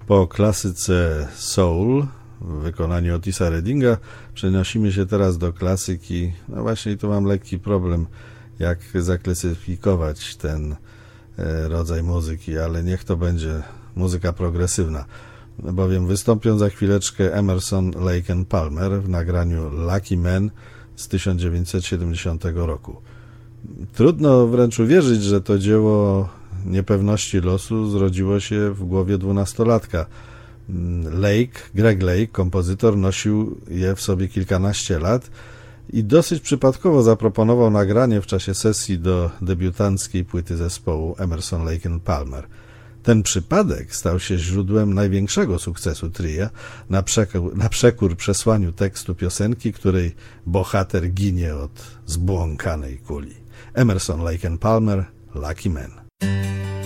Po klasyce soul w wykonaniu Otisa Reddinga przenosimy się teraz do klasyki. No właśnie, tu mam lekki problem, jak zaklasyfikować ten rodzaj muzyki, ale niech to będzie muzyka progresywna, bowiem wystąpią za chwileczkę Emerson, Lake and Palmer w nagraniu Lucky Man z 1970 roku. Trudno wręcz uwierzyć, że to dzieło niepewności losu zrodziło się w głowie 12-latka. Greg Lake, kompozytor, nosił je w sobie kilkanaście lat i dosyć przypadkowo zaproponował nagranie w czasie sesji do debiutanckiej płyty zespołu Emerson, Lake and Palmer. Ten przypadek stał się źródłem największego sukcesu tria na przekór przesłaniu tekstu piosenki, której bohater ginie od zbłąkanej kuli. Emerson, Lake and Palmer, Lucky Man.